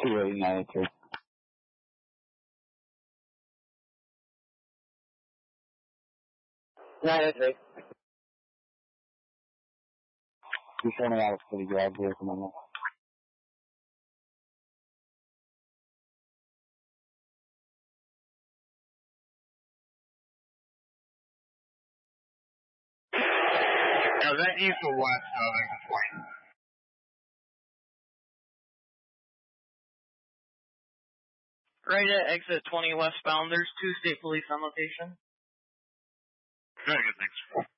28983. You're turning out of city garage here for a moment. No, that east or west of exit 20. Right at exit 20 westbound, there's 2 state police on location. Very good, thanks.